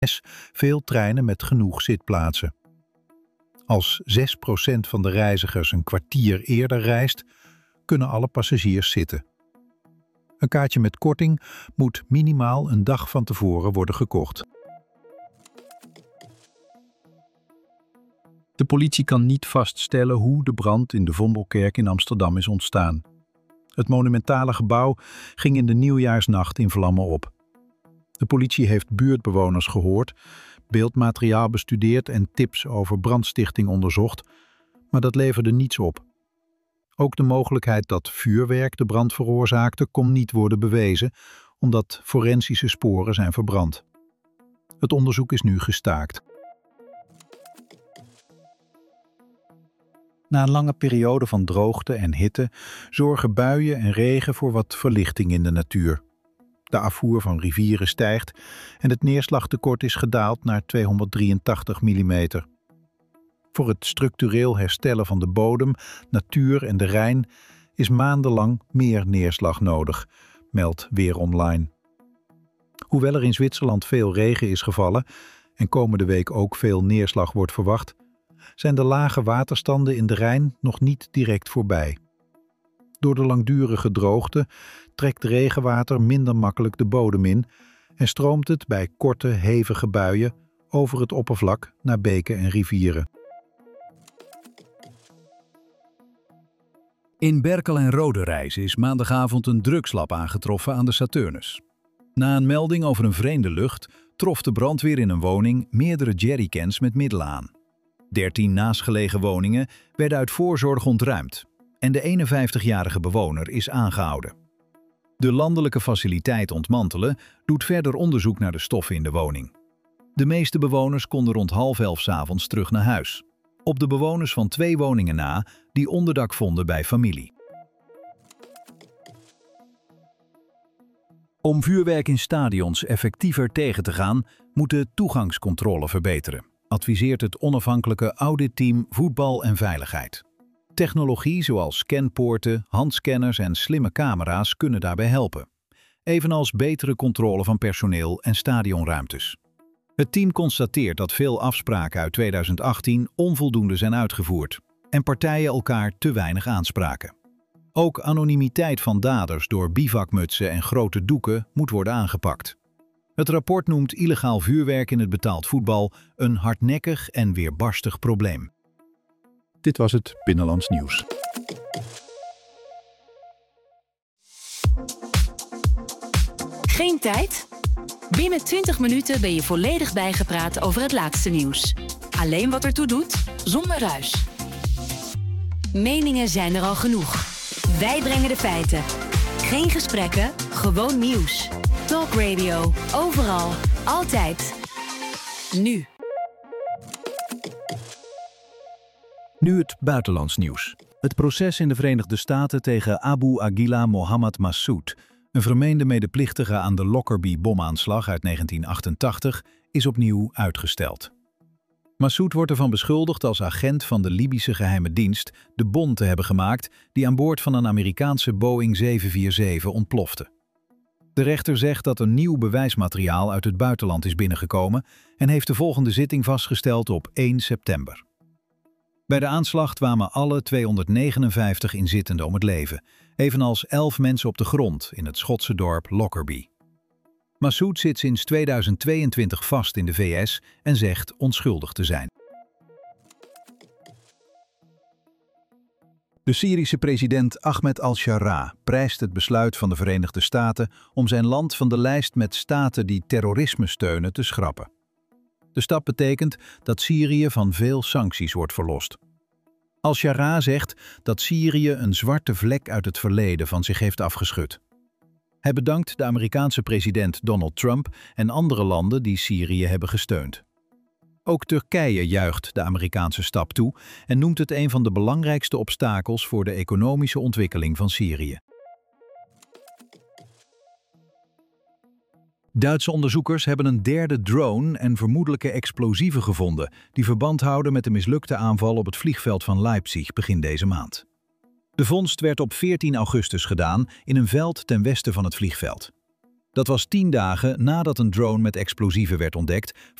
veel treinen met genoeg zitplaatsen. Als 6% van de reizigers een kwartier eerder reist, kunnen alle passagiers zitten. Een kaartje met korting moet minimaal een dag van tevoren worden gekocht. De politie kan niet vaststellen hoe de brand in de Vondelkerk in Amsterdam is ontstaan. Het monumentale gebouw ging in de nieuwjaarsnacht in vlammen op. De politie heeft buurtbewoners gehoord, beeldmateriaal bestudeerd en tips over brandstichting onderzocht, maar dat leverde niets op. Ook de mogelijkheid dat vuurwerk de brand veroorzaakte kon niet worden bewezen, omdat forensische sporen zijn verbrand. Het onderzoek is nu gestaakt. Na een lange periode van droogte en hitte zorgen buien en regen voor wat verlichting in de natuur. De afvoer van rivieren stijgt en het neerslagtekort is gedaald naar 283 mm. Voor het structureel herstellen van de bodem, natuur en de Rijn is maandenlang meer neerslag nodig, meldt Weer Online. Hoewel er in Zwitserland veel regen is gevallen en komende week ook veel neerslag wordt verwacht, zijn de lage waterstanden in de Rijn nog niet direct voorbij. Door de langdurige droogte trekt regenwater minder makkelijk de bodem in en stroomt het bij korte, hevige buien over het oppervlak naar beken en rivieren. In Berkel en Roderijs is maandagavond een drugslab aangetroffen aan de Saturnus. Na een melding over een vreemde lucht trof de brandweer in een woning meerdere jerrycans met middelen aan. 13 naastgelegen woningen werden uit voorzorg ontruimd en de 51-jarige bewoner is aangehouden. De landelijke faciliteit ontmantelen doet verder onderzoek naar de stoffen in de woning. De meeste bewoners konden rond 22:30 's avonds terug naar huis. Op de bewoners van 2 woningen na die onderdak vonden bij familie. Om vuurwerk in stadions effectiever tegen te gaan, moet de toegangscontrole verbeteren, adviseert het onafhankelijke auditteam Voetbal en Veiligheid. Technologie zoals scanpoorten, handscanners en slimme camera's kunnen daarbij helpen, evenals betere controle van personeel en stadionruimtes. Het team constateert dat veel afspraken uit 2018 onvoldoende zijn uitgevoerd en partijen elkaar te weinig aanspraken. Ook anonimiteit van daders door bivakmutsen en grote doeken moet worden aangepakt. Het rapport noemt illegaal vuurwerk in het betaald voetbal een hardnekkig en weerbarstig probleem. Dit was het Binnenlands Nieuws. Geen tijd? Binnen 20 minuten ben je volledig bijgepraat over het laatste nieuws. Alleen wat ertoe doet, zonder ruis. Meningen zijn er al genoeg. Wij brengen de feiten. Geen gesprekken, gewoon nieuws. Talk Radio, overal, altijd. Nu. Nu het buitenlands nieuws. Het proces in de Verenigde Staten tegen Abu Aguila Mohammed Massoud, een vermeende medeplichtige aan de Lockerbie-bomaanslag uit 1988, is opnieuw uitgesteld. Massoud wordt ervan beschuldigd als agent van de Libische geheime dienst de bom te hebben gemaakt die aan boord van een Amerikaanse Boeing 747 ontplofte. De rechter zegt dat er nieuw bewijsmateriaal uit het buitenland is binnengekomen en heeft de volgende zitting vastgesteld op 1 september. Bij de aanslag kwamen alle 259 inzittenden om het leven, evenals 11 mensen op de grond in het Schotse dorp Lockerbie. Massoud zit sinds 2022 vast in de VS en zegt onschuldig te zijn. De Syrische president Ahmed al-Sharaa prijst het besluit van de Verenigde Staten om zijn land van de lijst met staten die terrorisme steunen te schrappen. De stap betekent dat Syrië van veel sancties wordt verlost. Al-Sharaa zegt dat Syrië een zwarte vlek uit het verleden van zich heeft afgeschud. Hij bedankt de Amerikaanse president Donald Trump en andere landen die Syrië hebben gesteund. Ook Turkije juicht de Amerikaanse stap toe en noemt het een van de belangrijkste obstakels voor de economische ontwikkeling van Syrië. Duitse onderzoekers hebben een derde drone en vermoedelijke explosieven gevonden die verband houden met de mislukte aanval op het vliegveld van Leipzig begin deze maand. De vondst werd op 14 augustus gedaan in een veld ten westen van het vliegveld. Dat was 10 dagen nadat een drone met explosieven werd ontdekt